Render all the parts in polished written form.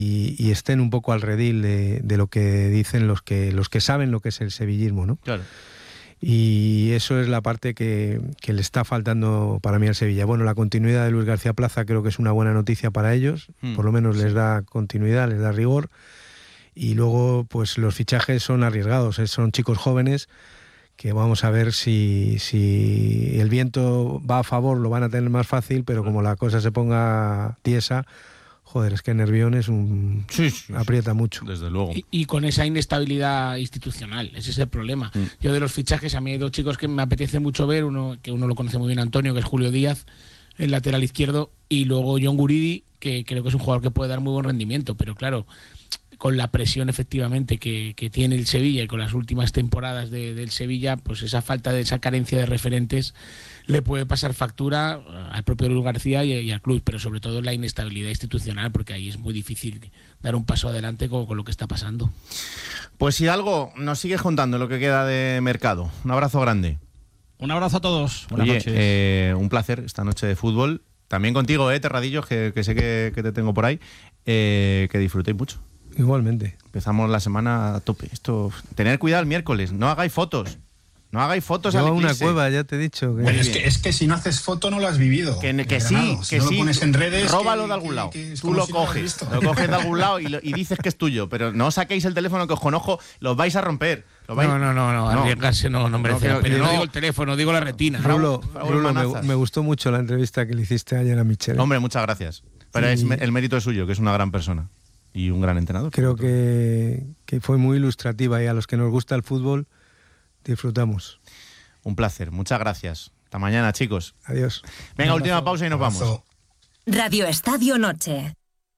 y estén un poco al redil de lo que dicen los que saben lo que es el sevillismo, ¿no? Claro. Y eso es la parte que le está faltando para mí al Sevilla. Bueno, la continuidad de Luis García Plaza creo que es una buena noticia para ellos, por lo menos les da continuidad, les da rigor. Y luego pues los fichajes son arriesgados, son chicos jóvenes que vamos a ver si el viento va a favor lo van a tener más fácil, pero como la cosa se ponga tiesa, joder, es que Nervión es aprieta mucho. Desde luego. Y con esa inestabilidad institucional, ese es el problema. Yo de los fichajes, a mí hay dos chicos que me apetece mucho ver, uno lo conoce muy bien Antonio, que es Julio Díaz, el lateral izquierdo, y luego John Guridi, que creo que es un jugador que puede dar muy buen rendimiento, pero claro, con la presión efectivamente que tiene el Sevilla y con las últimas temporadas del Sevilla, pues esa falta de esa carencia de referentes le puede pasar factura al propio Luis García y al club, pero sobre todo la inestabilidad institucional, porque ahí es muy difícil dar un paso adelante con lo que está pasando. Pues Hidalgo, nos sigues contando lo que queda de mercado. Un abrazo grande. Un abrazo a todos. Buenas noches. Un placer esta noche de fútbol. También contigo, Terradillos, que sé que te tengo por ahí. Que disfrutéis mucho. Igualmente. Empezamos la semana a tope. Tener cuidado el miércoles. No hagáis fotos. No hagáis fotos al eclipse. Una cueva, ya te he dicho. Bueno, es que si no haces foto no lo has vivido. Que sí, si no lo pones en redes, róbalo de algún lado. Tú lo coges de algún lado y dices que es tuyo. Pero no saquéis el teléfono, que os conozco, los vais a romper. No, arriesgarse no merece. Pero no digo el teléfono, digo la retina. Rulo, me gustó mucho la entrevista que le hiciste ayer a Michel. Hombre, muchas gracias. Pero el mérito es suyo, que es una gran persona y un gran entrenador. Creo que fue muy ilustrativa y a los que nos gusta el fútbol disfrutamos. Un placer, muchas gracias. Hasta mañana, chicos. Adiós. Venga, última pausa y nos vamos. Radio Estadio Noche.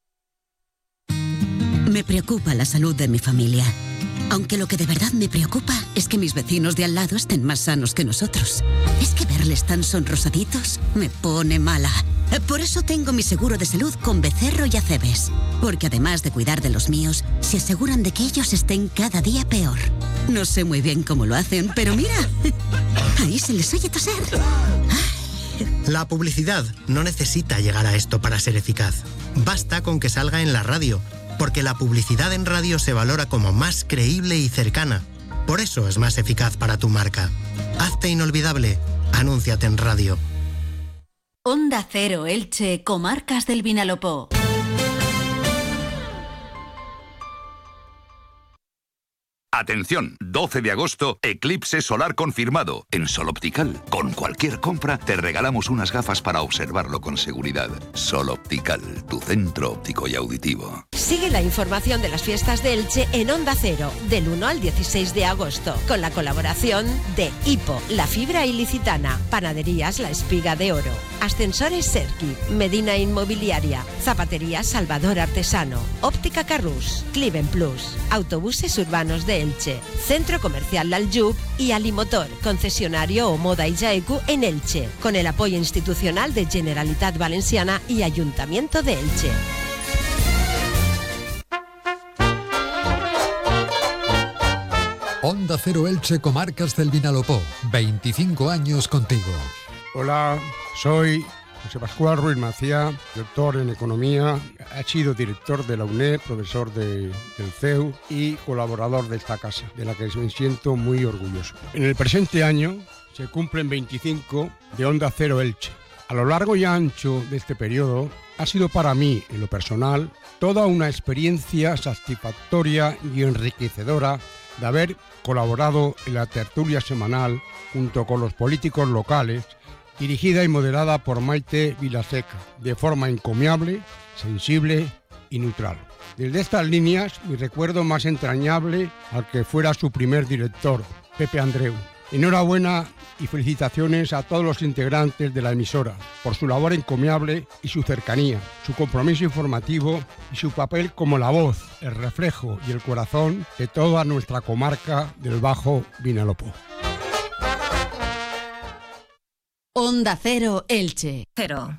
Me preocupa la salud de mi familia. Aunque lo que de verdad me preocupa es que mis vecinos de al lado estén más sanos que nosotros. Es que verles tan sonrosaditos me pone mala. Por eso tengo mi seguro de salud con Becerro y Acebes. Porque además de cuidar de los míos, se aseguran de que ellos estén cada día peor. No sé muy bien cómo lo hacen, pero mira, ahí se les oye toser. La publicidad no necesita llegar a esto para ser eficaz. Basta con que salga en la radio, porque la publicidad en radio se valora como más creíble y cercana. Por eso es más eficaz para tu marca. Hazte inolvidable. Anúnciate en radio. Onda Cero Elche, Comarcas del Vinalopó. Atención, 12 de agosto, eclipse solar confirmado. En Sol Optical, con cualquier compra, te regalamos unas gafas para observarlo con seguridad. Sol Optical, tu centro óptico y auditivo. Sigue la información de las fiestas de Elche en Onda Cero, del 1 al 16 de agosto, con la colaboración de Hipo, La Fibra Ilicitana, Panaderías La Espiga de Oro, Ascensores Serki, Medina Inmobiliaria, Zapatería Salvador Artesano, Óptica Carrús, Cliven Plus, Autobuses Urbanos de Elche, Centro Comercial Laljub y Alimotor, concesionario Omoda y Jaeku en Elche, con el apoyo institucional de Generalitat Valenciana y Ayuntamiento de Elche. Onda Cero Elche, Comarcas del Vinalopó. 25 años contigo. Hola, soy José Pascual Ruiz Macía, doctor en Economía, ha sido director de la UNED, profesor del CEU y colaborador de esta casa, de la que me siento muy orgulloso. En el presente año se cumplen 25 de Onda Cero Elche. A lo largo y ancho de este periodo ha sido para mí, en lo personal, toda una experiencia satisfactoria y enriquecedora de haber colaborado en la tertulia semanal junto con los políticos locales, dirigida y moderada por Maite Vilaseca, de forma encomiable, sensible y neutral. Desde estas líneas, mi recuerdo más entrañable al que fuera su primer director, Pepe Andreu. Enhorabuena y felicitaciones a todos los integrantes de la emisora por su labor encomiable y su cercanía, su compromiso informativo y su papel como la voz, el reflejo y el corazón de toda nuestra comarca del Bajo Vinalopó. Onda Cero Elche. Cero.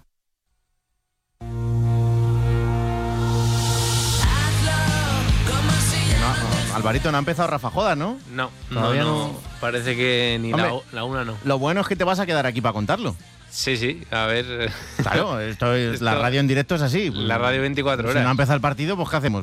Alvarito, no ha empezado Rafa Joda, ¿no? No. Parece que ni la una no. Lo bueno es que te vas a quedar aquí para contarlo. Sí, a ver. Claro, la radio en directo es así. La radio 24 horas. Si no ha empezado el partido, pues ¿qué hacemos?